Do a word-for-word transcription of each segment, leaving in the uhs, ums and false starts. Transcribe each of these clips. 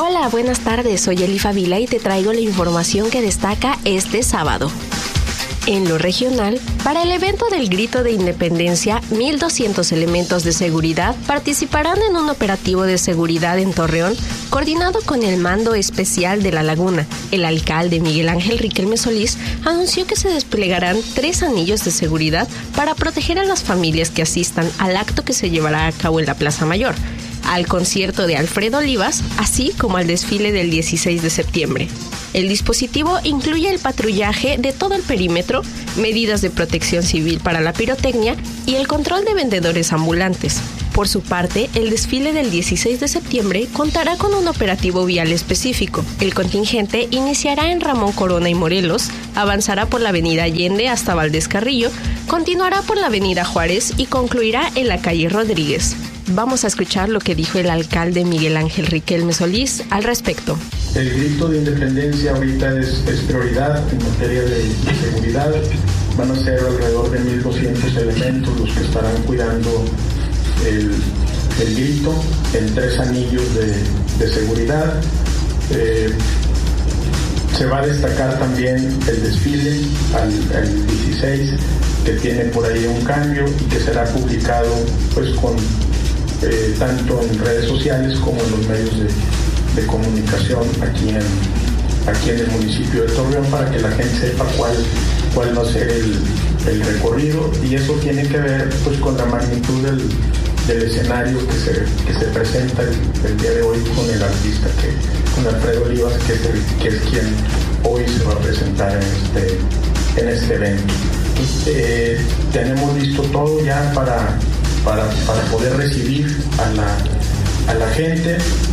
Hola, buenas tardes, soy Elifa Vila y te traigo la información que destaca este sábado. En lo regional, para el evento del Grito de Independencia, mil doscientos elementos de seguridad participarán en un operativo de seguridad en Torreón, coordinado con el Mando Especial de La Laguna. El alcalde Miguel Ángel Riquelme Solís anunció que se desplegarán tres anillos de seguridad para proteger a las familias que asistan al acto que se llevará a cabo en la Plaza Mayor, al concierto de Alfredo Olivas, así como al desfile del dieciséis de septiembre. El dispositivo incluye el patrullaje de todo el perímetro, medidas de protección civil para la pirotecnia y el control de vendedores ambulantes. Por su parte, el desfile del dieciséis de septiembre contará con un operativo vial específico. El contingente iniciará en Ramón Corona y Morelos, avanzará por la avenida Allende hasta Valdés Carrillo, continuará por la avenida Juárez y concluirá en la calle Rodríguez. Vamos a escuchar lo que dijo el alcalde Miguel Ángel Riquelme Solís al respecto. El grito de independencia ahorita es, es prioridad en materia de, de seguridad. Van a ser alrededor de mil doscientos elementos los que estarán cuidando el, el grito en tres anillos de, de seguridad. Eh, se va a destacar también el desfile al, al dieciséis, que tiene por ahí un cambio y que será publicado pues con eh, tanto en redes sociales como en los medios de de comunicación aquí en, aquí en el municipio de Torreón, para que la gente sepa cuál, cuál va a ser el, el recorrido, y eso tiene que ver pues con la magnitud del, del escenario que se, que se presenta el, el día de hoy con el artista, que, con Alfredo Olivas, que es, el, que es quien hoy se va a presentar en este, en este evento. Eh, tenemos listo todo ya para, para, para poder recibir a la, a la gente.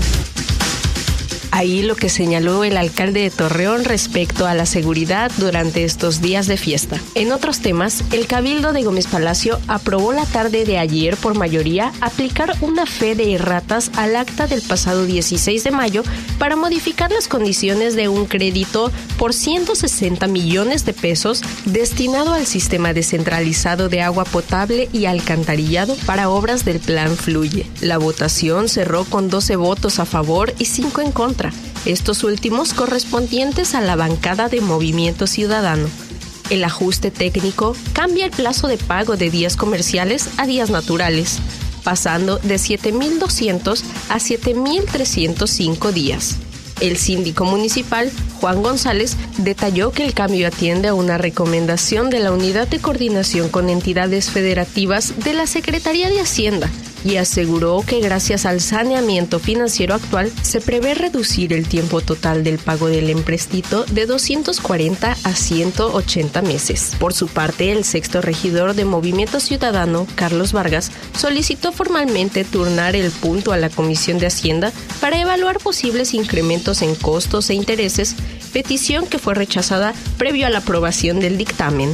Ahí lo que señaló el alcalde de Torreón respecto a la seguridad durante estos días de fiesta. En otros temas, el Cabildo de Gómez Palacio aprobó la tarde de ayer por mayoría aplicar una fe de erratas al acta del pasado dieciséis de mayo para modificar las condiciones de un crédito por ciento sesenta millones de pesos destinado al sistema descentralizado de agua potable y alcantarillado para obras del Plan Fluye. La votación cerró con doce votos a favor y cinco en contra. Estos últimos correspondientes a la bancada de Movimiento Ciudadano. El ajuste técnico cambia el plazo de pago de días comerciales a días naturales, pasando de siete mil doscientos a siete mil trescientos cinco días. El síndico municipal, Juan González, detalló que el cambio atiende a una recomendación de la Unidad de Coordinación con Entidades Federativas de la Secretaría de Hacienda, y aseguró que gracias al saneamiento financiero actual se prevé reducir el tiempo total del pago del empréstito de doscientos cuarenta a ciento ochenta meses. Por su parte, el sexto regidor de Movimiento Ciudadano, Carlos Vargas, solicitó formalmente turnar el punto a la Comisión de Hacienda para evaluar posibles incrementos en costos e intereses, petición que fue rechazada previo a la aprobación del dictamen.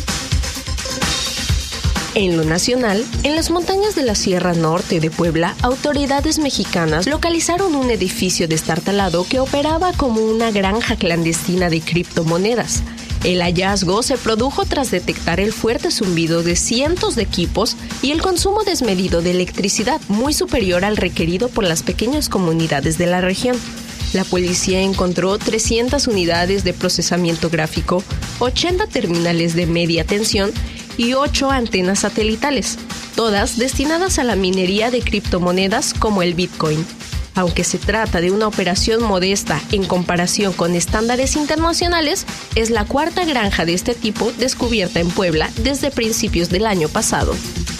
En lo nacional, en las montañas de la Sierra Norte de Puebla, autoridades mexicanas localizaron un edificio destartalado que operaba como una granja clandestina de criptomonedas. El hallazgo se produjo tras detectar el fuerte zumbido de cientos de equipos y el consumo desmedido de electricidad muy superior al requerido por las pequeñas comunidades de la región. La policía encontró trescientas unidades de procesamiento gráfico, ochenta terminales de media tensión y ocho antenas satelitales, todas destinadas a la minería de criptomonedas como el Bitcoin. Aunque se trata de una operación modesta en comparación con estándares internacionales, es la cuarta granja de este tipo descubierta en Puebla desde principios del año pasado.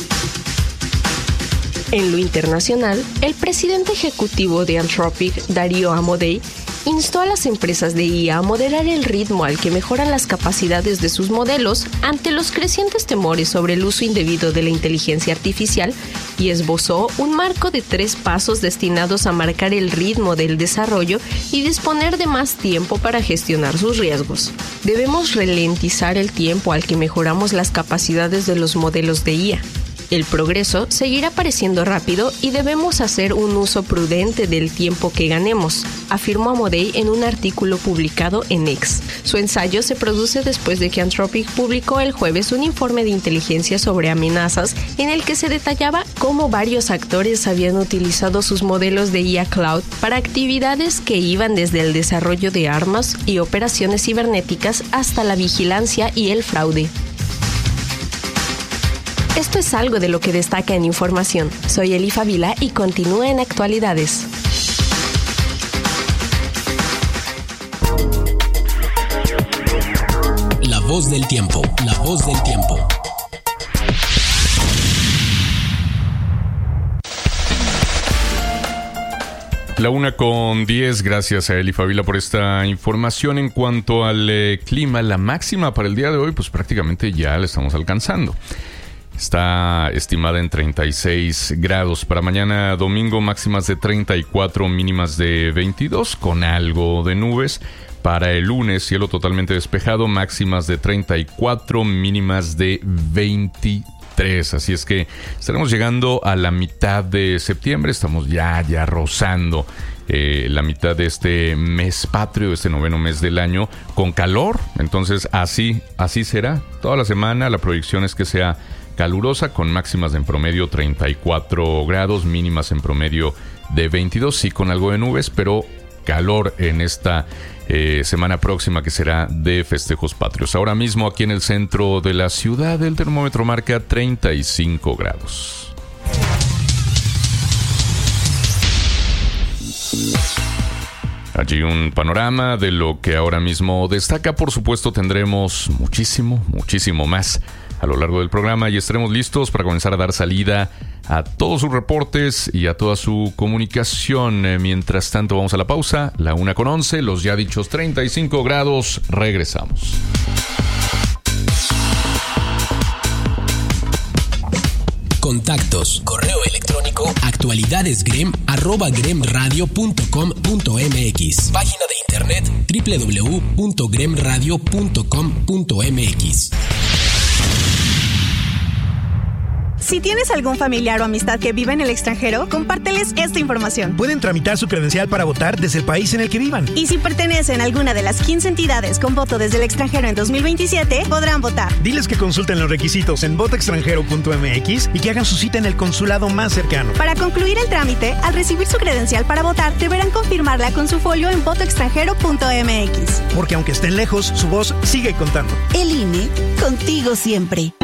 En lo internacional, el presidente ejecutivo de Anthropic, Darío Amodei, instó a las empresas de I A a moderar el ritmo al que mejoran las capacidades de sus modelos ante los crecientes temores sobre el uso indebido de la inteligencia artificial y esbozó un marco de tres pasos destinados a marcar el ritmo del desarrollo y disponer de más tiempo para gestionar sus riesgos. Debemos ralentizar el tiempo al que mejoramos las capacidades de los modelos de I A. El progreso seguirá pareciendo rápido y debemos hacer un uso prudente del tiempo que ganemos, afirmó Amodei en un artículo publicado en X. Su ensayo se produce después de que Anthropic publicó el jueves un informe de inteligencia sobre amenazas en el que se detallaba cómo varios actores habían utilizado sus modelos de I A Cloud para actividades que iban desde el desarrollo de armas y operaciones cibernéticas hasta la vigilancia y el fraude. Esto es algo de lo que destaca en Información. Soy Elifa Vila y continúa en Actualidades. La voz del tiempo, la voz del tiempo. La una con diez, gracias a Elifa Vila por esta información. En cuanto al eh, clima, la máxima para el día de hoy, pues prácticamente ya la estamos alcanzando. Está estimada en treinta y seis grados. Para mañana domingo, máximas de treinta y cuatro, mínimas de veintidós, con algo de nubes. Para el lunes, cielo totalmente despejado, máximas de treinta y cuatro, mínimas de veintitrés. Así es que estaremos llegando a la mitad de septiembre. Estamos ya, ya rozando eh, la mitad de este mes patrio, este noveno mes del año, con calor. Entonces, así, así será toda la semana. La proyección es que sea calurosa, con máximas en promedio treinta y cuatro grados, mínimas en promedio de veintidós, sí con algo de nubes, pero calor en esta eh, semana próxima que será de festejos patrios. Ahora mismo aquí en el centro de la ciudad el termómetro marca treinta y cinco grados. Allí un panorama de lo que ahora mismo destaca. Por supuesto tendremos muchísimo, muchísimo más a lo largo del programa y estaremos listos para comenzar a dar salida a todos sus reportes y a toda su comunicación. Eh, mientras tanto vamos a la pausa, la una con once, los ya dichos treinta y cinco grados, regresamos. Contactos, correo electrónico, actualidadesgrem, arroba gremradio punto com punto mx. Página de internet, doble u doble u doble u punto gremradio punto com punto mx. Si tienes algún familiar o amistad que vive en el extranjero, compárteles esta información. Pueden tramitar su credencial para votar desde el país en el que vivan. Y si pertenecen a alguna de las quince entidades con voto desde el extranjero en dos mil veintisiete, podrán votar. Diles que consulten los requisitos en voto extranjero punto mx y que hagan su cita en el consulado más cercano. Para concluir el trámite, al recibir su credencial para votar, deberán confirmarla con su folio en voto extranjero punto mx. Porque aunque estén lejos, su voz sigue contando. El I N E, contigo siempre.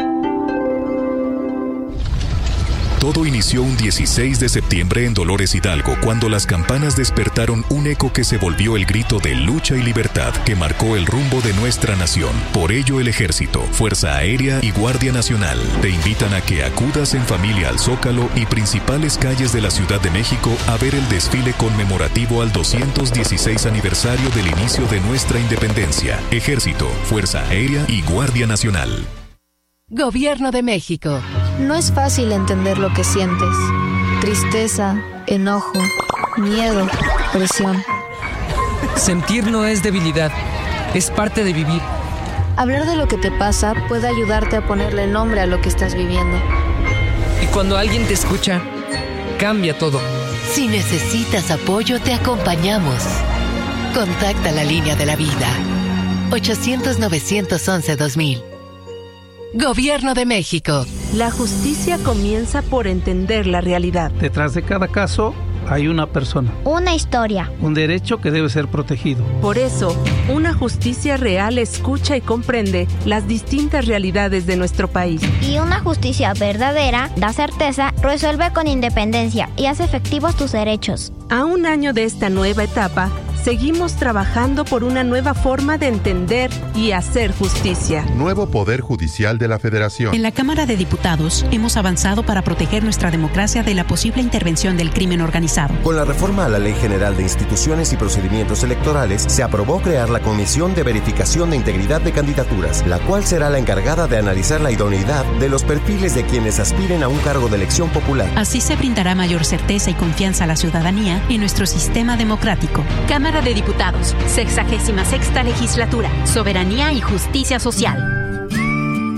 Todo inició un dieciséis de septiembre en Dolores Hidalgo, cuando las campanas despertaron un eco que se volvió el grito de lucha y libertad que marcó el rumbo de nuestra nación. Por ello, el Ejército, Fuerza Aérea y Guardia Nacional te invitan a que acudas en familia al Zócalo y principales calles de la Ciudad de México a ver el desfile conmemorativo al doscientos dieciséis aniversario del inicio de nuestra independencia. Ejército, Fuerza Aérea y Guardia Nacional. Gobierno de México. No es fácil entender lo que sientes. Tristeza, enojo, miedo, presión. Sentir no es debilidad, es parte de vivir. Hablar de lo que te pasa puede ayudarte a ponerle nombre a lo que estás viviendo. Y cuando alguien te escucha, cambia todo. Si necesitas apoyo, te acompañamos. Contacta la línea de la vida. ochocientos, novecientos once, dos mil. Gobierno de México. La justicia comienza por entender la realidad. Detrás de cada caso hay una persona. Una historia. Un derecho que debe ser protegido. Por eso, una justicia real escucha y comprende las distintas realidades de nuestro país. Y una justicia verdadera da certeza, resuelve con independencia y hace efectivos tus derechos. A un año de esta nueva etapa, seguimos trabajando por una nueva forma de entender y hacer justicia. Nuevo Poder Judicial de la Federación. En la Cámara de Diputados hemos avanzado para proteger nuestra democracia de la posible intervención del crimen organizado. Con la reforma a la Ley General de Instituciones y Procedimientos Electorales, se aprobó crear la Comisión de Verificación de Integridad de Candidaturas, la cual será la encargada de analizar la idoneidad de los perfiles de quienes aspiren a un cargo de elección popular. Así se brindará mayor certeza y confianza a la ciudadanía en nuestro sistema democrático. Cámara de Diputados, sexagésima sexta legislatura, soberanía y justicia social.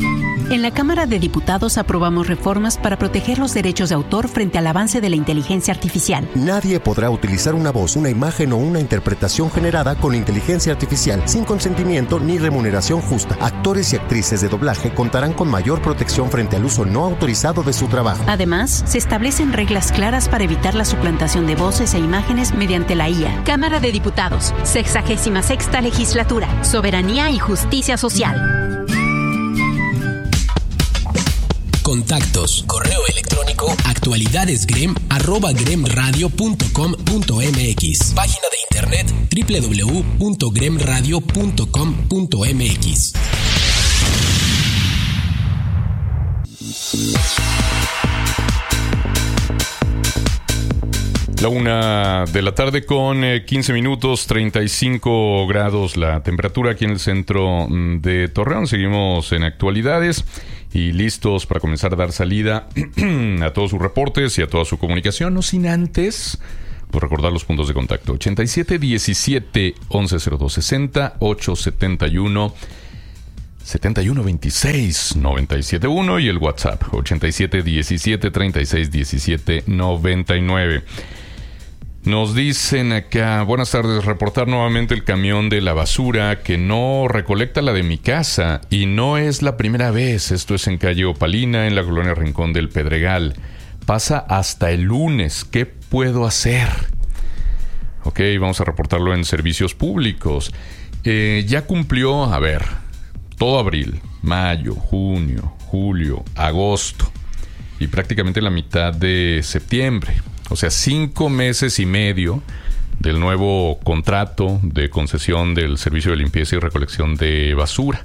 En la Cámara de Diputados aprobamos reformas para proteger los derechos de autor frente al avance de la inteligencia artificial. Nadie podrá utilizar una voz, una imagen o una interpretación generada con inteligencia artificial sin consentimiento ni remuneración justa. Actores y actrices de doblaje contarán con mayor protección frente al uso no autorizado de su trabajo. Además, se establecen reglas claras para evitar la suplantación de voces e imágenes mediante la I A. Cámara de Diputados, sexagésima sexta legislatura, soberanía y justicia social. Contactos, correo electrónico, actualidadesgrem arroba gremradio punto com punto mx. Página de internet doble u doble u doble u punto gremradio punto com punto mx. La una de la tarde con eh, quince minutos, treinta y cinco grados la temperatura aquí en el centro de Torreón. Seguimos en actualidades y listos para comenzar a dar salida a todos sus reportes y a toda su comunicación, no sin antes pues, recordar los puntos de contacto. ochenta y siete diecisiete once cero dos sesenta, ocho setenta y uno setenta y uno veintiséis noventa y siete uno y el WhatsApp ochenta y siete diecisiete treinta y seis diecisiete noventa y nueve. Nos dicen acá, buenas tardes, reportar nuevamente el camión de la basura que no recolecta la de mi casa y no es la primera vez. Esto es en calle Opalina, en la colonia Rincón del Pedregal. Pasa hasta el lunes. ¿Qué puedo hacer? Ok, vamos a reportarlo en servicios públicos. Eh, ya cumplió, a ver, todo abril, mayo, junio, julio, agosto y prácticamente la mitad de septiembre. O sea, cinco meses y medio del nuevo contrato de concesión del servicio de limpieza y recolección de basura.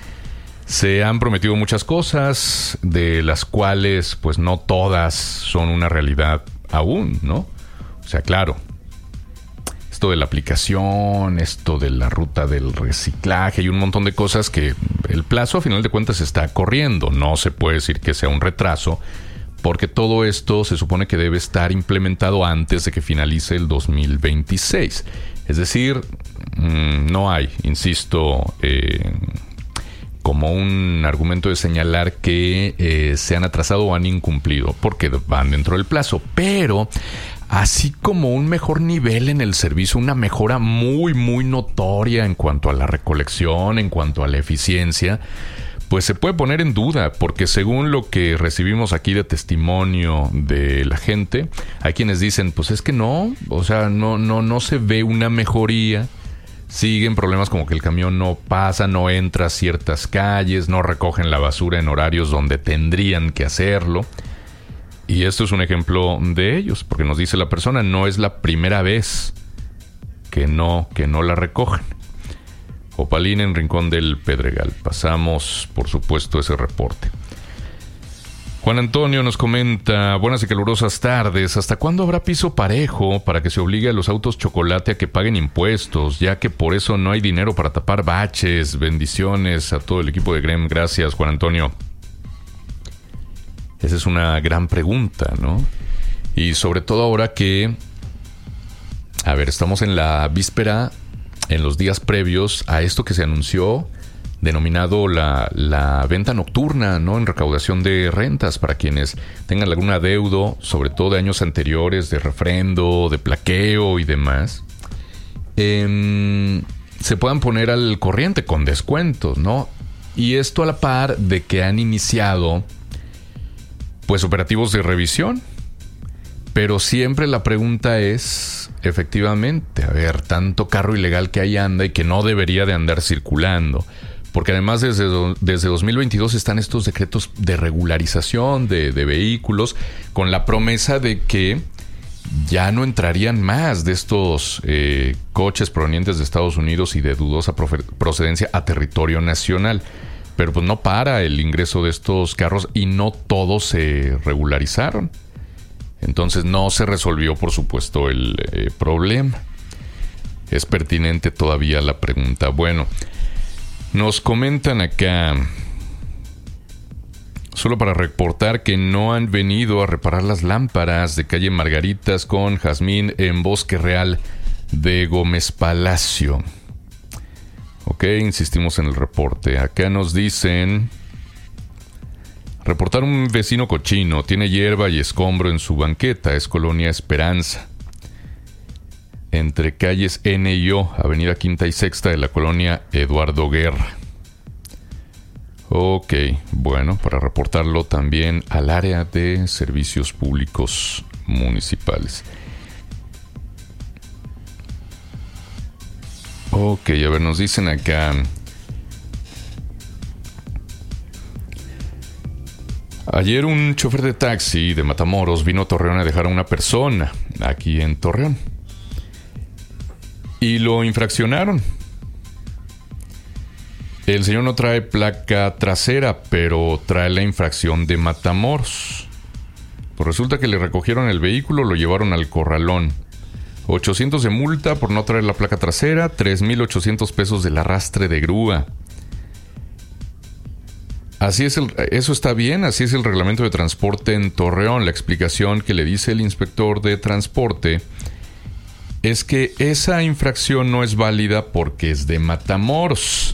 Se han prometido muchas cosas, de las cuales pues no todas son una realidad aún, ¿no? O sea, claro, esto de la aplicación, esto de la ruta del reciclaje y un montón de cosas que el plazo a final de cuentas está corriendo. No se puede decir que sea un retraso, porque todo esto se supone que debe estar implementado antes de que finalice el dos mil veintiséis. Es decir, mmm, no hay, insisto, eh, como un argumento de señalar que eh, se han atrasado o han incumplido, porque van dentro del plazo. Pero así como un mejor nivel en el servicio, una mejora muy, muy notoria en cuanto a la recolección, en cuanto a la eficiencia, pues se puede poner en duda, porque según lo que recibimos aquí de testimonio de la gente, hay quienes dicen, pues es que no, o sea, no, no, no se ve una mejoría. Siguen problemas como que el camión no pasa, no entra a ciertas calles, no recogen la basura en horarios donde tendrían que hacerlo. Y esto es un ejemplo de ellos, porque nos dice la persona, no es la primera vez que no, que no la recogen. Opalina en Rincón del Pedregal. Pasamos, por supuesto, ese reporte. Juan Antonio nos comenta, buenas y calurosas tardes. ¿Hasta cuándo habrá piso parejo para que se obligue a los autos chocolate a que paguen impuestos, ya que por eso no hay dinero para tapar baches? Bendiciones a todo el equipo de Grem. Gracias, Juan Antonio. Esa es una gran pregunta, ¿no? Y sobre todo ahora que, a ver, estamos en la víspera, en los días previos a esto que se anunció, denominado la, la venta nocturna, ¿no? En recaudación de rentas para quienes tengan algún adeudo, sobre todo de años anteriores, de refrendo, de plaqueo y demás, eh, se puedan poner al corriente con descuentos, ¿no? Y esto a la par de que han iniciado pues operativos de revisión. Pero siempre la pregunta es, efectivamente, a ver, tanto carro ilegal que ahí anda y que no debería de andar circulando. Porque además desde, desde dos mil veintidós están estos decretos de regularización de, de vehículos con la promesa de que ya no entrarían más de estos eh, coches provenientes de Estados Unidos y de dudosa procedencia a territorio nacional. Pero pues no para el ingreso de estos carros y no todos se regularizaron. Entonces no se resolvió, por supuesto, el eh, problema. Es pertinente todavía la pregunta. Bueno, nos comentan acá, solo para reportar que no han venido a reparar las lámparas de calle Margaritas con Jazmín en Bosque Real de Gómez Palacio. Ok, insistimos en el reporte. Acá nos dicen, Reportar un vecino cochino. Tiene hierba y escombro en su banqueta. Es Colonia Esperanza. Entre calles N y O, Avenida Quinta y Sexta de la colonia Eduardo Guerra. Ok, bueno, para reportarlo también al área de servicios públicos municipales. Ok, a ver, nos dicen acá. Ayer un chofer de taxi de Matamoros vino a Torreón a dejar a una persona aquí en Torreón. Y lo infraccionaron. El señor no trae placa trasera, pero trae la infracción de Matamoros. Pues resulta que le recogieron el vehículo, lo llevaron al corralón. ochocientos de multa por no traer la placa trasera, tres mil ochocientos pesos del arrastre de grúa. Así es el, eso está bien, así es el reglamento de transporte en Torreón. La explicación que le dice el inspector de transporte es que esa infracción no es válida porque es de Matamoros.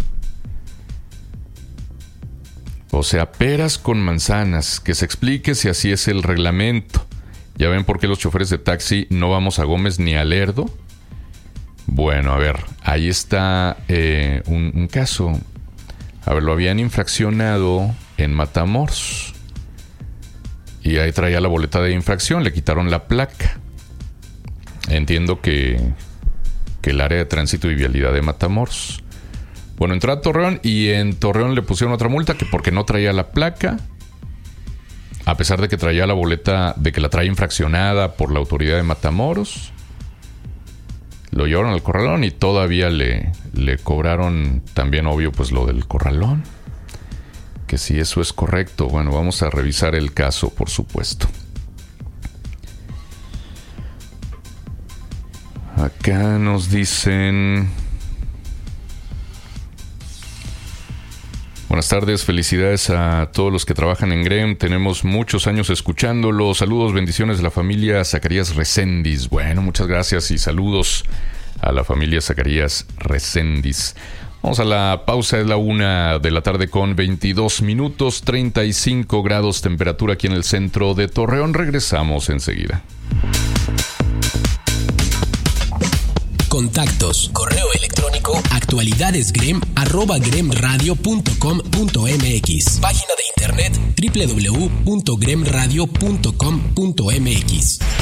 O sea, peras con manzanas. Que se explique si así es el reglamento. ¿Ya ven por qué los choferes de taxi no vamos a Gómez ni a Lerdo? Bueno, a ver, ahí está eh, un, un caso. A ver, lo habían infraccionado en Matamoros. Y ahí traía la boleta de infracción, le quitaron la placa. Entiendo que, que el área de tránsito y vialidad de Matamoros. Bueno, entró a Torreón y en Torreón le pusieron otra multa que porque no traía la placa, a pesar de que traía la boleta, de que la traía infraccionada por la autoridad de Matamoros. Lo llevaron al corralón y todavía le, le cobraron también, obvio, pues lo del corralón. Que si eso es correcto, bueno, vamos a revisar el caso, por supuesto. Acá nos dicen... Buenas tardes, felicidades a todos los que trabajan en Grem. Tenemos muchos años escuchándolo. Saludos, bendiciones de la familia Zacarías Recendis. Bueno, muchas gracias y saludos a la familia Zacarías Recendis. Vamos a la pausa, es la una de la tarde con veintidós minutos, treinta y cinco grados temperatura aquí en el centro de Torreón. Regresamos enseguida. Contactos, correo electrónico, actualidadesgrem arroba gremradio punto com punto mx. Página de internet doble u doble u doble u punto gremradio punto com punto mx.